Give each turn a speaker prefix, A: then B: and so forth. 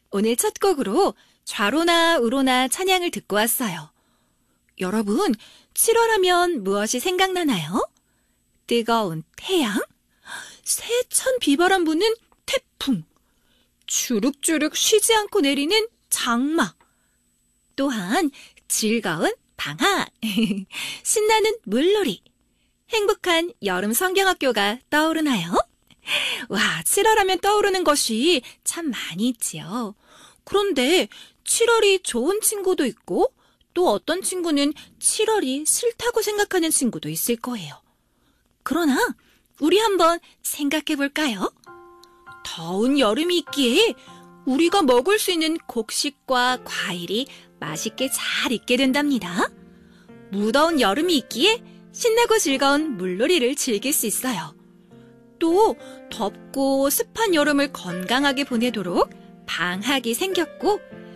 A: 오늘 첫 곡으로 좌로나 우로나 찬양을 듣고 왔어요. 여러분, 7월 하면 무엇이 생각나나요? 뜨거운 태양? 세찬 비바람 부는 태풍? 주룩주룩 쉬지 않고 내리는 장마? 또한 즐거운 방학, 신나는 물놀이, 행복한 여름 성경학교가 떠오르나요? 와, 7월 하면 떠오르는 것이 참 많이 있지요. 그런데 7월이 좋은 친구도 있고 또 어떤 친구는 7월이 싫다고 생각하는 친구도 있을 거예요. 그러나 우리 한번 생각해 볼까요? 더운 여름이 있기에 우리가 먹을 수 있는 곡식과 과일이 맛있게 잘 익게 된답니다. 무더운 여름이 있기에 신나고 즐거운 물놀이를 즐길 수 있어요. 또 덥고 습한 여름을 건강하게 보내도록 방학이 생겼고